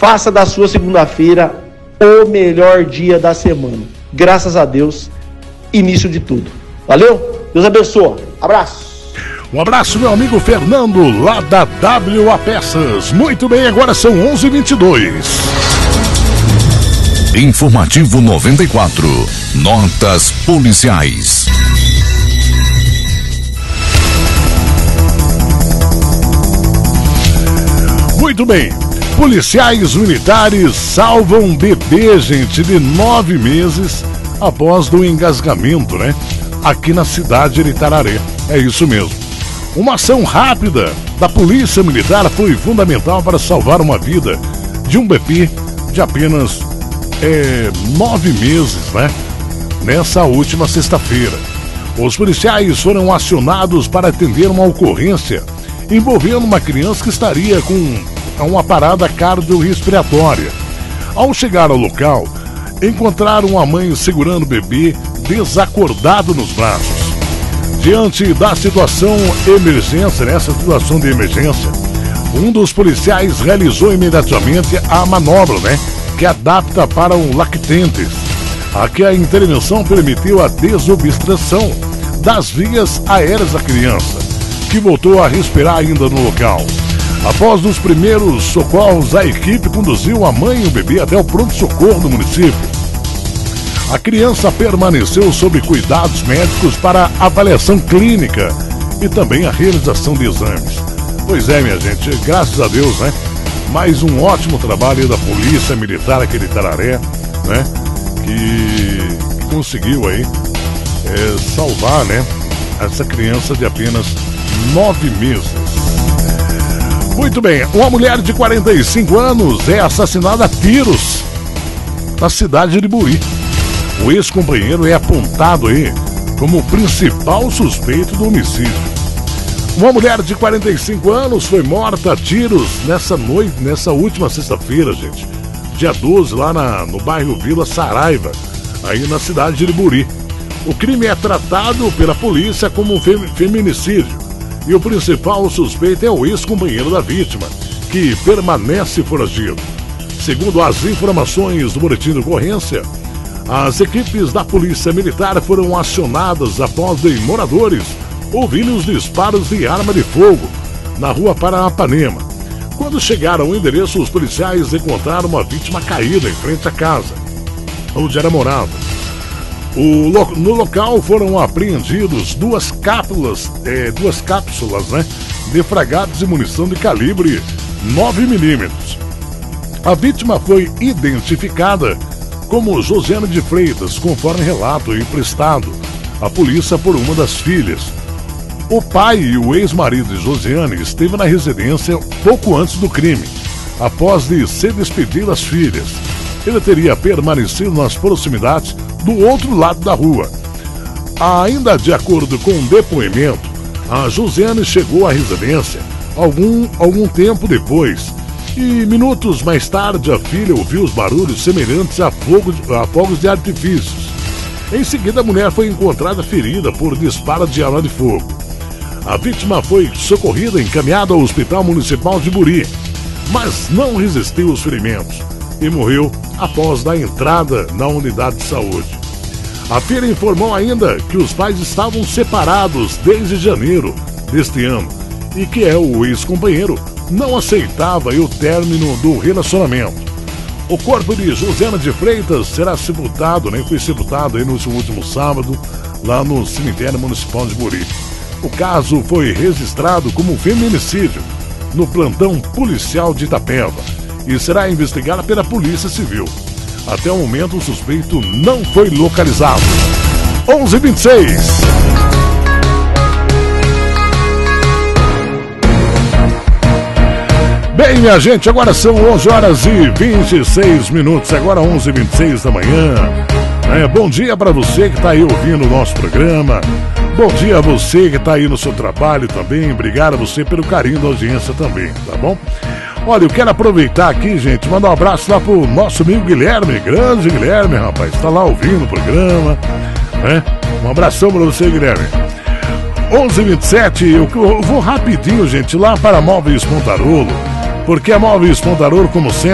faça da sua segunda-feira o melhor dia da semana. Graças a Deus, início de tudo. Valeu? Deus abençoe. Abraço. Um abraço, meu amigo Fernando, lá da WA Peças. Muito bem, agora são 11h22. Informativo 94. Notas policiais. Muito bem. Policiais militares salvam bebê, gente, de 9 meses após do engasgamento, né? Aqui na cidade de Itararé. É isso mesmo. Uma ação rápida da Polícia Militar foi fundamental para salvar uma vida de um bebê de apenas 9 meses, né? Nessa última sexta-feira. Os policiais foram acionados para atender uma ocorrência envolvendo uma criança que estaria com uma parada cardiorrespiratória. Ao chegar ao local, encontraram a mãe segurando o bebê desacordado nos braços. Diante da situação de emergência, um dos policiais realizou imediatamente a manobra, né? Que adapta para o lactentes. Aqui a intervenção permitiu a desobstrução das vias aéreas da criança, que voltou a respirar ainda no local. Após os primeiros socorros, a equipe conduziu a mãe e o bebê até o pronto-socorro do município. A criança permaneceu sob cuidados médicos para avaliação clínica e também a realização de exames. Pois é, minha gente, graças a Deus, né? Mais um ótimo trabalho da Polícia Militar aqui de Itararé, né? Que conseguiu aí salvar, né? Essa criança de apenas 9 meses. Muito bem, uma mulher de 45 anos é assassinada a tiros na cidade de Buri. O ex-companheiro é apontado aí como o principal suspeito do homicídio. Uma mulher de 45 anos foi morta a tiros nessa última sexta-feira, gente. Dia 12, lá no bairro Vila Saraiva, aí na cidade de Iriburi. O crime é tratado pela polícia como um feminicídio. E o principal suspeito é o ex-companheiro da vítima, que permanece foragido. Segundo as informações do boletim de ocorrência, as equipes da Polícia Militar foram acionadas após moradores ouvirem os disparos de arma de fogo na rua Paranapanema. Quando chegaram ao endereço, os policiais encontraram uma vítima caída em frente à casa, onde era morada. No local foram apreendidos duas cápsulas, né, defragadas de munição de calibre 9mm. A vítima foi identificada como Josiane de Freitas, conforme relato emprestado à polícia por uma das filhas. O pai e o ex-marido de Josiane esteve na residência pouco antes do crime, após de se despedir das filhas. Ele teria permanecido nas proximidades do outro lado da rua. Ainda de acordo com o depoimento, a Josiane chegou à residência algum tempo depois e minutos mais tarde a filha ouviu os barulhos semelhantes a fogos de artifícios. Em seguida, a mulher foi encontrada ferida por disparo de arma de fogo. A vítima foi socorrida e encaminhada ao Hospital Municipal de Buri, mas não resistiu aos ferimentos e morreu após dar entrada na unidade de saúde. A filha informou ainda que os pais estavam separados desde janeiro deste ano e que o ex-companheiro não aceitava o término do relacionamento. O corpo de Josiane de Freitas será sepultado, foi sepultado no último sábado, lá no cemitério municipal de Buri. O caso foi registrado como feminicídio no plantão policial de Itapeva e será investigado pela Polícia Civil. Até o momento, o suspeito não foi localizado. 11h26. Bem, minha gente, agora são 11h26, agora 11h26 da manhã. Bom dia para você que está aí ouvindo o nosso programa. Bom dia a você que está aí no seu trabalho também. Obrigado a você pelo carinho da audiência também, tá bom? Olha, eu quero aproveitar aqui, gente, mandar um abraço lá pro nosso amigo Guilherme, grande Guilherme, rapaz, tá lá ouvindo o programa, né? Um abração pra você, Guilherme. 11h27, eu vou rapidinho, gente, lá para a Móveis Pontarolo, porque a Móveis Pontarolo, como sempre,